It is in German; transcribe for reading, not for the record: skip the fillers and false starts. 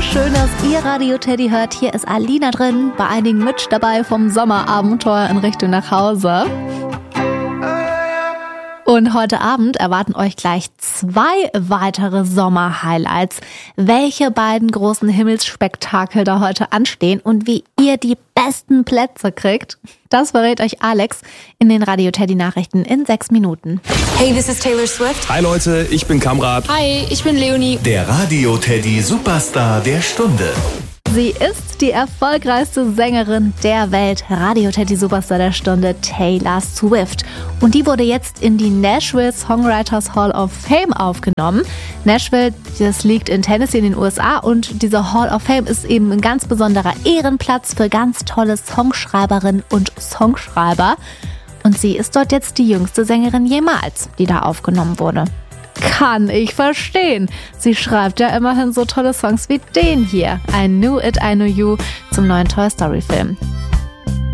schön, dass ihr Radio Teddy hört. Hier ist Alina drin, bei einigen Mitch dabei vom Sommerabenteuer in Richtung nach Hause. Und heute Abend erwarten euch gleich 2 weitere Sommer-Highlights. Welche beiden großen Himmelsspektakel da heute anstehen und wie ihr die besten Plätze kriegt, das verrät euch Alex in den Radio Teddy Nachrichten in 6 Minuten. Hey, this is Taylor Swift. Hi Leute, ich bin Kamrat. Hi, ich bin Leonie. Der Radio Teddy Superstar der Stunde. Sie ist die erfolgreichste Sängerin der Welt, Radio Teddy Superstar der Stunde, Taylor Swift. Und die wurde jetzt in die Nashville Songwriters Hall of Fame aufgenommen. Nashville, das liegt in Tennessee in den USA und diese Hall of Fame ist eben ein ganz besonderer Ehrenplatz für ganz tolle Songschreiberinnen und Songschreiber. Und sie ist dort jetzt die jüngste Sängerin jemals, die da aufgenommen wurde. Kann ich verstehen. Sie schreibt ja immerhin so tolle Songs wie den hier. I Knew It, I Know You zum neuen Toy Story Film.